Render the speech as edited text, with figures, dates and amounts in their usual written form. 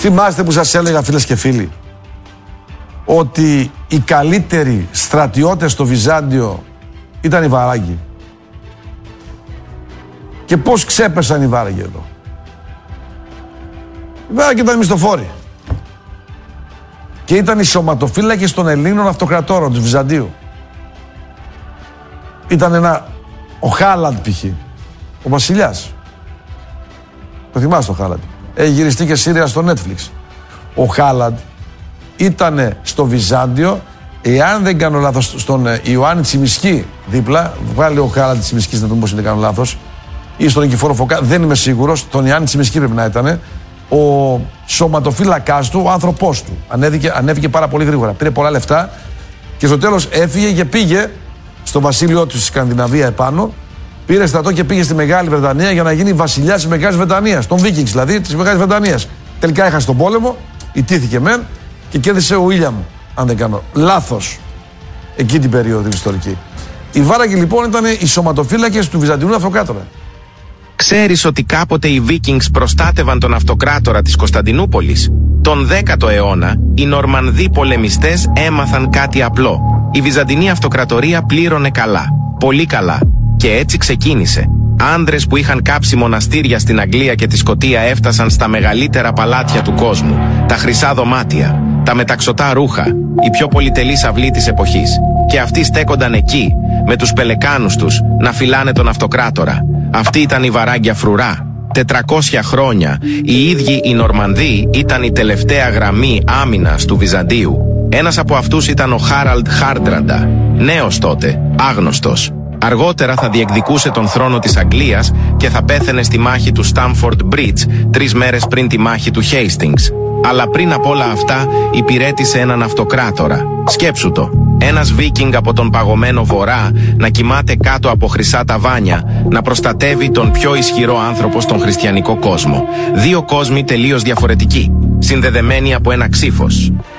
Θυμάστε που σας έλεγα, φίλες και φίλοι, ότι οι καλύτεροι στρατιώτες στο Βυζάντιο ήταν οι Βαράγγοι. Και πώς ξέπεσαν οι Βάραγγοι εδώ? Οι Βάραγγοι ήταν μισθοφόροι. Και ήταν οι σωματοφύλακες των Ελλήνων αυτοκρατόρων του Βυζαντίου. Ήταν ο Χάλαντ π.χ. ο βασιλιάς. Το θυμάστε το Χάλαντ? Έχει γυριστεί και σύρια στο Netflix. Ο Χάλαντ ήταν στο Βυζάντιο, εάν δεν κάνω λάθος, στον Ιωάννη Τσιμισκή δίπλα. Βγάλει ο Χάλαντ Τσιμισκής, να δούμε πώς δεν κάνω λάθος. Ή στον Νικηφόρο Φωκά, δεν είμαι σίγουρος. Τον Ιωάννη Τσιμισκή πρέπει να ήταν. Ο σωματοφύλακάς του, ο άνθρωπός του. Ανέβηκε πάρα πολύ γρήγορα. Πήρε πολλά λεφτά και στο τέλος έφυγε και πήγε στο βασίλειό του στη Σκανδιναβία επάνω. Πήρε στρατό και πήγε στη Μεγάλη Βρετανία για να γίνει βασιλιάς της Μεγάλης Βρετανίας. Των Vikings δηλαδή, της Μεγάλης Βρετανίας. Τελικά έχασε τον πόλεμο, ιτήθηκε μεν και κέρδισε ο Ήλιαμ, αν δεν κάνω λάθος, εκεί την περίοδο την ιστορική. Οι Βάραγγοι λοιπόν ήταν οι σωματοφύλακες του Βυζαντινού Αυτοκράτορα. Ξέρεις ότι κάποτε οι Vikings προστάτευαν τον αυτοκράτορα της Κωνσταντινούπολης? Τον 10ο αιώνα, οι Νορμανδοί πολεμιστές έμαθαν κάτι απλό. Η Βυζαντινή Αυτοκρατορία πλήρωνε καλά. Πολύ καλά. Και έτσι ξεκίνησε. Άνδρες που είχαν κάψει μοναστήρια στην Αγγλία και τη Σκωτία έφτασαν στα μεγαλύτερα παλάτια του κόσμου. Τα χρυσά δωμάτια, τα μεταξωτά ρούχα, η πιο πολυτελής αυλή της εποχής. Και αυτοί στέκονταν εκεί, με τους πελεκάνους τους, να φυλάνε τον αυτοκράτορα. Αυτή ήταν η Βαράγγια φρουρά. 400 χρόνια οι ίδιοι οι Νορμανδοί ήταν η τελευταία γραμμή άμυνας του Βυζαντίου. Ένας από αυτούς ήταν ο Χάραλντ Χάρντραντα, νέος τότε, άγνωστος. Αργότερα θα διεκδικούσε τον θρόνο της Αγγλίας και θα πέθαινε στη μάχη του Στάμφορντ Μπριτζ 3 μέρες πριν τη μάχη του Χέιστινγκς. Αλλά πριν από όλα αυτά υπηρέτησε έναν αυτοκράτορα. Σκέψου το. Ένας Βίκινγκ από τον παγωμένο βορρά να κοιμάται κάτω από χρυσά ταβάνια, να προστατεύει τον πιο ισχυρό άνθρωπο στον χριστιανικό κόσμο. 2 κόσμοι τελείως διαφορετικοί, συνδεδεμένοι από ένα ξύφος.